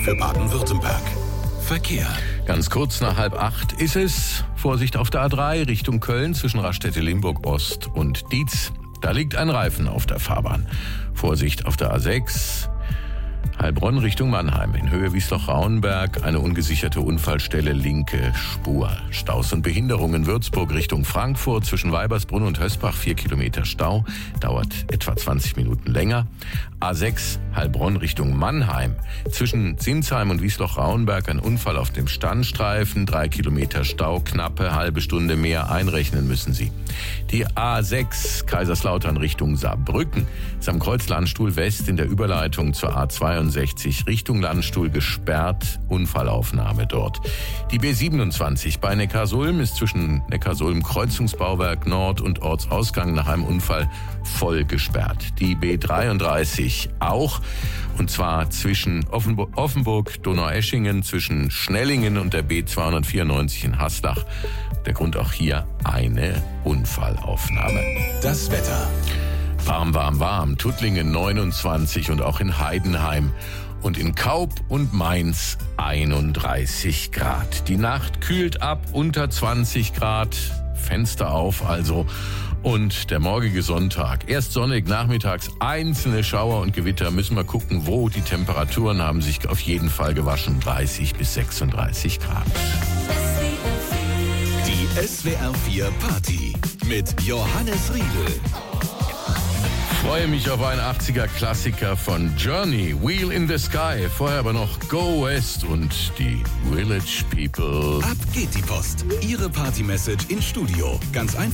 für Baden-Württemberg. Verkehr. Ganz kurz nach 7:30 ist es. Vorsicht auf der A3 Richtung Köln zwischen Raststätte-Limburg-Ost und Dietz. Da liegt ein Reifen auf der Fahrbahn. Vorsicht auf der A6 Heilbronn Richtung Mannheim. In Höhe Wiesloch-Rauenberg eine ungesicherte Unfallstelle, linke Spur. Staus und Behinderungen Würzburg Richtung Frankfurt zwischen Weibersbrunn und Hösbach 4 Kilometer Stau. Dauert etwa 20 Minuten länger. A6 Heilbronn Richtung Mannheim. Zwischen Sinsheim und Wiesloch-Rauenberg ein Unfall auf dem Standstreifen. 3 Kilometer Stau, knappe halbe Stunde mehr einrechnen müssen Sie. Die A6 Kaiserslautern Richtung Saarbrücken. Ist am Kreuz Landstuhl West in der Überleitung zur A62 Richtung Landstuhl gesperrt. Unfallaufnahme dort. Die B27 bei Neckarsulm ist zwischen Neckarsulm Kreuzungsbauwerk Nord und Ortsausgang nach einem Unfall voll gesperrt. Die B33 auch, und zwar zwischen Offenburg, Donaueschingen, zwischen Schnellingen und der B294 in Haslach. Der Grund auch hier eine Unfallaufnahme. Das Wetter. Warm, warm, warm. Tuttlingen 29 und auch in Heidenheim. Und in Kaub und Mainz 31 Grad. Die Nacht kühlt ab unter 20 Grad. Fenster auf also. Und der morgige Sonntag. Erst sonnig, nachmittags einzelne Schauer und Gewitter. Müssen wir gucken, wo. Die Temperaturen haben sich auf jeden Fall gewaschen. 30 bis 36 Grad. Die SWR 4 Party mit Johannes Riedel. Freue mich auf einen 80er-Klassiker von Journey, Wheel in the Sky. Vorher aber noch Go West und die Village People. Ab geht die Post. Ihre Party-Message ins Studio. Ganz einfach.